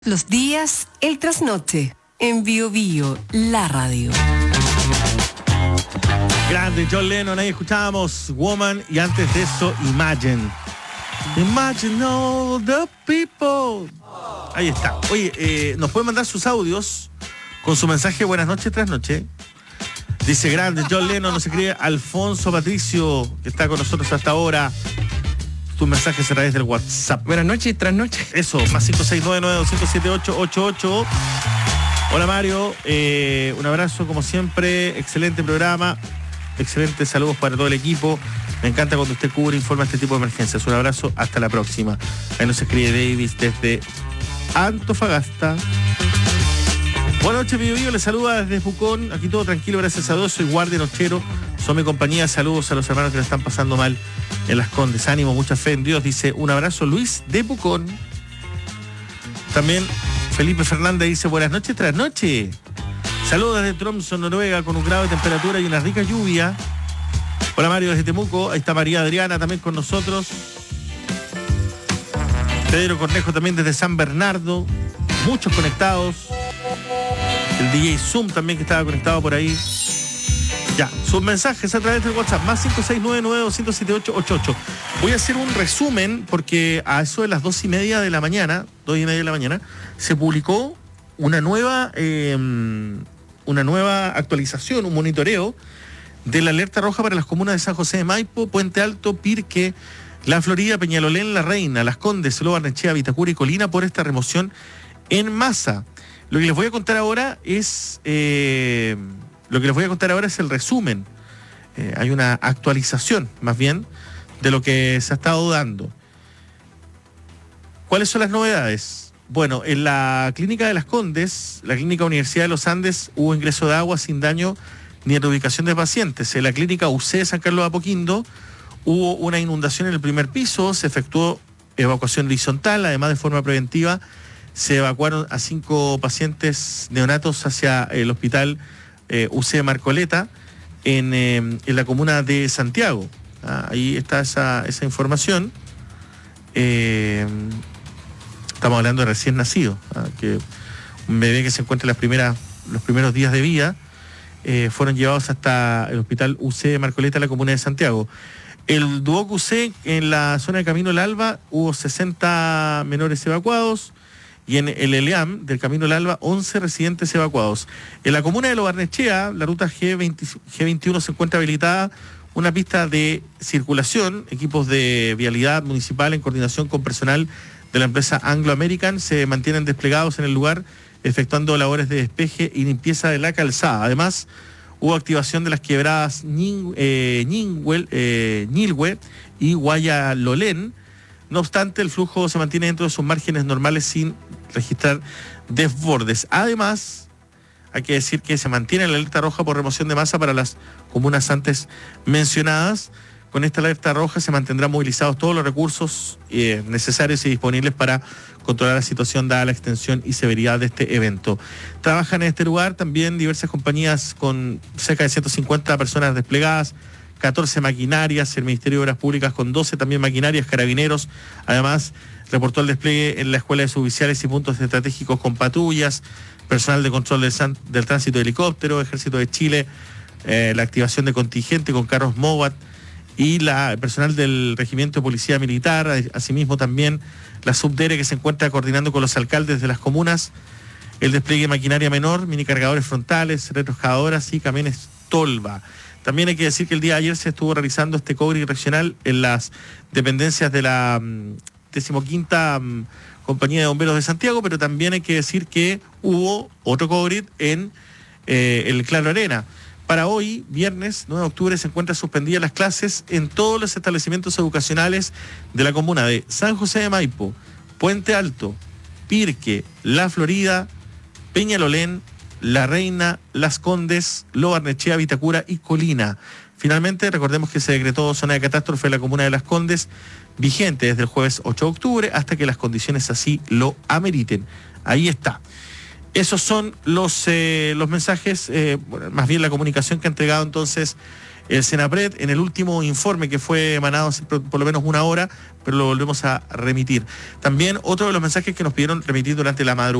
Los días, el trasnoche, en Bio Bio, la radio. Grande, John Lennon, ahí escuchábamos Woman y antes de eso, Imagine. Imagine all the people. Ahí está. Oye, nos pueden mandar sus audios con su mensaje buenas noches, trasnoche. Dice grande, John Lennon, nos escribe Alfonso Patricio, que está con nosotros hasta ahora. Tus mensajes a través del WhatsApp. Buenas noches, trasnoche. Eso, más 569-9278-88. Hola Mario, un abrazo como siempre, excelente programa, excelentes saludos para todo el equipo. Me encanta cuando usted cubre e informa este tipo de emergencias. Un abrazo, hasta la próxima. Ahí nos escribe Davis desde Antofagasta. Buenas noches, Bio Bio, les saluda desde Pucón. Aquí todo tranquilo, gracias a Dios. Soy guardia nochero, son mi compañía. Saludos a los hermanos que le están pasando mal en Las Condes. Ánimo, mucha fe en Dios. Dice, un abrazo, Luis de Pucón. También Felipe Fernández dice, buenas noches, trasnoche. Saludos desde Tromsø, Noruega, con un grado de temperatura y una rica lluvia. Hola Mario desde Temuco. Ahí está María Adriana también con nosotros. Pedro Cornejo también desde San Bernardo. Muchos conectados. El DJ Zoom también que estaba conectado por ahí. Ya, sus mensajes a través del WhatsApp, más 569-9278-88. Voy a hacer un resumen porque a eso de las 2:30 de la mañana, se publicó una nueva actualización, un monitoreo de la alerta roja para las comunas de San José de Maipo, Puente Alto, Pirque, La Florida, Peñalolén, La Reina, Las Condes, Lo Barnechea, Vitacura y Colina por esta remoción en masa. Lo que les voy a contar ahora es el resumen. Hay una actualización, más bien, de lo que se ha estado dando. ¿Cuáles son las novedades? Bueno, en la clínica de Las Condes, la clínica Universidad de los Andes, hubo ingreso de agua sin daño ni reubicación de pacientes. En la clínica UC de San Carlos de Apoquindo hubo una inundación en el primer piso, se efectuó evacuación horizontal, además de forma preventiva se evacuaron a 5 pacientes neonatos hacia el hospital UC Marcoleta en la comuna de Santiago. Ahí está esa información. Estamos hablando de recién nacido, que un bebé que se encuentra en los primeros días de vida fueron llevados hasta el hospital UC Marcoleta en la comuna de Santiago. El Duoc UC en la zona de Camino del Alba hubo 60 menores evacuados. Y en el ELEAM del Camino del Alba, 11 residentes evacuados. En la comuna de Lo Barnechea, la ruta G21 se encuentra habilitada una pista de circulación. Equipos de vialidad municipal en coordinación con personal de la empresa Anglo American se mantienen desplegados en el lugar, efectuando labores de despeje y limpieza de la calzada. Además, hubo activación de las quebradas Ñilhue y Guayalolén. No obstante, el flujo se mantiene dentro de sus márgenes normales sin registrar desbordes. Además, hay que decir que se mantiene la alerta roja por remoción de masa para las comunas antes mencionadas. Con esta alerta roja se mantendrán movilizados todos los recursos necesarios y disponibles para controlar la situación dada la extensión y severidad de este evento. Trabajan en este lugar también diversas compañías con cerca de 150 personas desplegadas, 14 maquinarias, el Ministerio de Obras Públicas con 12 también maquinarias, Carabineros. Además, reportó el despliegue en la Escuela de Suboficiales y puntos estratégicos con patrullas, personal de control del tránsito de helicóptero, Ejército de Chile, la activación de contingente con carros MOVAT y el personal del Regimiento de Policía Militar, asimismo también la Subdere que se encuentra coordinando con los alcaldes de las comunas, el despliegue de maquinaria menor, minicargadores frontales, retroexcavadoras y camiones tolva. También hay que decir que el día de ayer se estuvo realizando este COVID regional en las dependencias de la 15ª Compañía de Bomberos de Santiago, pero también hay que decir que hubo otro COVID en el Claro Arena. Para hoy, viernes 9 de octubre, se encuentran suspendidas las clases en todos los establecimientos educacionales de la comuna de San José de Maipo, Puente Alto, Pirque, La Florida, Peñalolén, La Reina, Las Condes, Lo Barnechea, Vitacura y Colina. Finalmente, recordemos que se decretó zona de catástrofe en la comuna de Las Condes, vigente desde el jueves 8 de octubre hasta que las condiciones así lo ameriten. Ahí está. Esos son los mensajes, más bien la comunicación que ha entregado entonces el Senapred en el último informe que fue emanado hace por lo menos una hora, pero lo volvemos a remitir. También otro de los mensajes que nos pidieron remitir durante la madrugada